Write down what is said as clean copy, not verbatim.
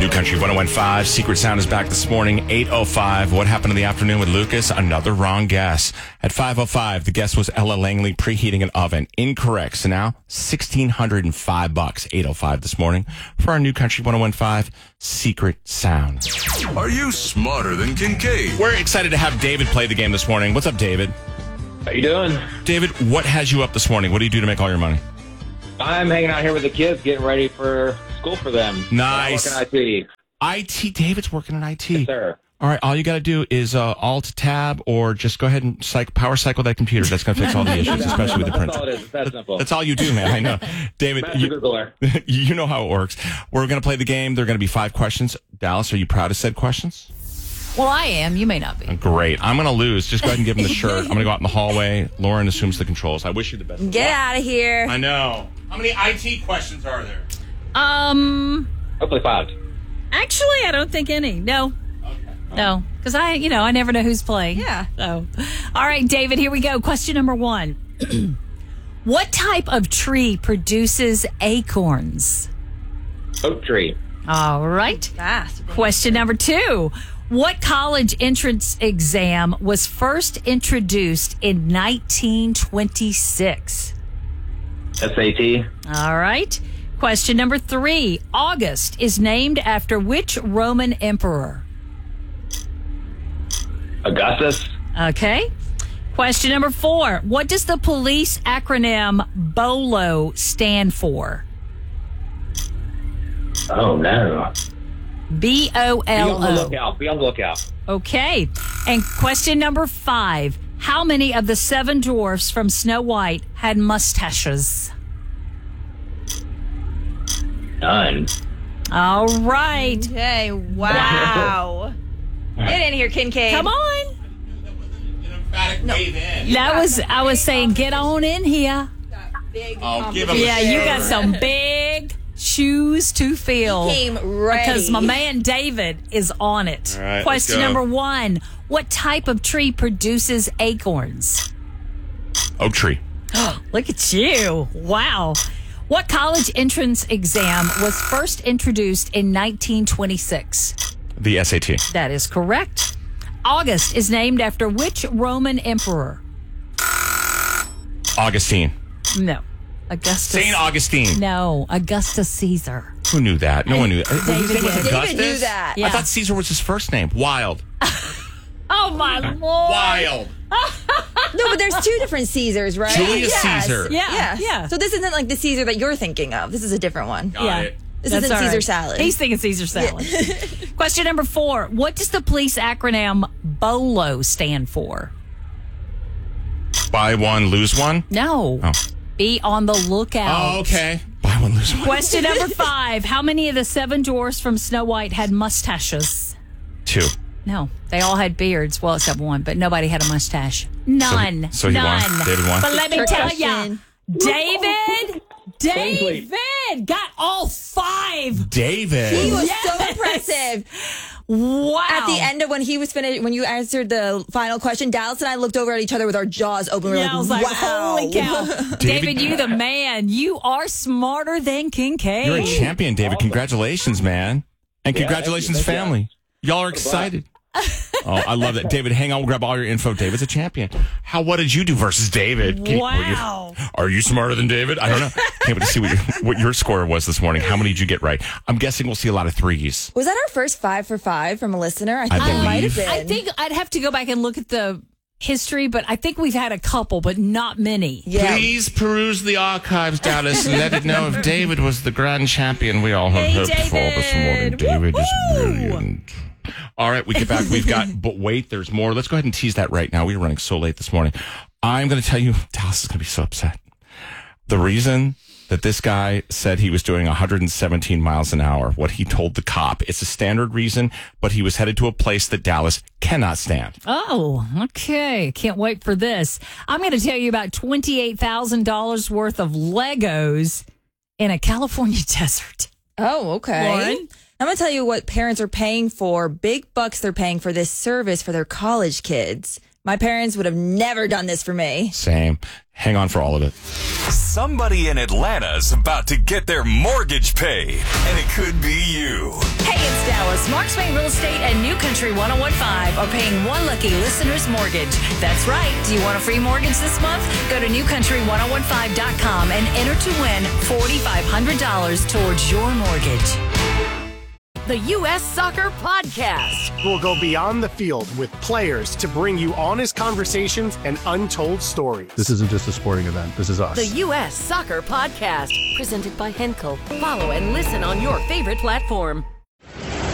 New Country 101.5. Secret Sound is back this morning, 8:05. What happened in the afternoon with Lucas? Another wrong guess. At 5:05, the guess was Ella Langley preheating an oven. Incorrect. So now, $1,605, 8:05 this morning, for our New Country 101.5 Secret Sound. Are you smarter than Kincaid? We're excited to have David play the game this morning. What's up, David? How you doing? David, what has you up this morning? What do you do to make all your money? I'm hanging out here with the kids, getting ready for school for them. Nice. I'm working IT. David's working in IT. Yes, sir. All right, all you got to do is Alt-Tab or just go ahead and power cycle that computer. That's going to fix all the issues, especially with the printer. That's all it is. It's that simple. That's all you do, man. I know. David, you know how it works. We're going to play the game. There are going to be 5 questions. Dallas, are you proud of said questions? Well, I am. You may not be. Great. I'm going to lose. Just go ahead and give him the shirt. I'm going to go out in the hallway. Lauren assumes the controls. I wish you the best. Get out of here. I know. How many IT questions are there? Hopefully 5. Actually, I don't think any. No. Okay. No. Because I never know who's playing. Yeah. So, all right, David, here we go. Question number 1. What type of tree produces acorns? Oak tree. All right. Fast. Question number 2. What college entrance exam was first introduced in 1926? SAT. All right. Question number 3. August is named after which Roman emperor? Augustus. Okay. Question number 4. What does the police acronym BOLO stand for? Oh, no. BOLO. Be on the lookout. Be on the lookout. Okay. And question number 5. How many of the 7 dwarfs from Snow White had mustaches? None. All right. Okay, wow. Get in here, Kincaid. Come on. No. I was saying, get on in here. I'll give him Yeah, you got some big shoes to fill. Came ready. Because my man David is on it. All right, Question let's go. number 1. What type of tree produces acorns? Oak tree. Look at you. Wow. What college entrance exam was first introduced in 1926? The SAT. That is correct. August is named after which Roman emperor? Augustine. No. Augustus. St. Augustine. No, Augustus Caesar. Who knew that? No one knew that. His name was did. Augustus? David knew that. Yeah. I thought Caesar was his first name. Wild. Oh, my Lord. Wild. No, but there's 2 different Caesars, right? Julius Yes. Caesar. Yeah, Yes. yeah. So this isn't like the Caesar that you're thinking of. This is a different one. Got it. This That's isn't all Caesar right. salad. He's thinking Caesar salad. Question number 4. What does the police acronym BOLO stand for? Buy one, lose one? No. Oh. Be on the lookout. Oh, okay. Buy one, lose one. Question number 5. How many of the 7 dwarfs from Snow White had mustaches? 2. No. They all had beards. Well, except one, but nobody had a mustache. None. So he won. None. David won. But let me Trick tell question. you, David got all 5. David. He was Yes. so impressive. Wow. At the end of when he was finished, when you answered the final question, Dallas and I looked over at each other with our jaws open. We were Yeah, I was like, like, wow. holy cow. David, you the man. You are smarter than Kincaid. You're a champion, David. Awesome. Congratulations, man. And congratulations, thank you. family. Y'all are excited. Oh, I love that. David, hang on. We'll grab all your info. David's a champion. What did you do versus David? Wow. Are you smarter than David? I don't know. Can't wait to see what your score was this morning. How many did you get right? I'm guessing we'll see a lot of 3s. Was that our first 5 for 5 from a listener? I think I it might have believe. been. I think I'd have to go back and look at the history, but I think we've had a couple, but not many. Yeah. Please peruse the archives, Dallas, and let it know if David was the grand champion we all have Hey, hoped for this morning. David. David is Woo-hoo. brilliant. All right, we get back. We've got, but wait, there's more. Let's go ahead and tease that right now. We were running so late this morning. I'm going to tell you, Dallas is going to be so upset. The reason that this guy said he was doing 117 miles an hour, what he told the cop, it's a standard reason, but he was headed to a place that Dallas cannot stand. Oh, okay. Can't wait for this. I'm going to tell you about $28,000 worth of Legos in a California desert. Oh, okay. Lauren? I'm going to tell you what parents are paying for. Big bucks they're paying for this service for their college kids. My parents would have never done this for me. Same. Hang on for all of it. Somebody in Atlanta's about to get their mortgage paid, and it could be you. Hey, it's Dallas. Mark Spain Real Estate and New Country 1015 are paying one lucky listener's mortgage. That's right. Do you want a free mortgage this month? Go to newcountry1015.com and enter to win $4,500 towards your mortgage. The U.S. Soccer Podcast. We'll go beyond the field with players to bring you honest conversations and untold stories. This isn't just a sporting event. This is us. The U.S. Soccer Podcast. Presented by Henkel. Follow and listen on your favorite platform.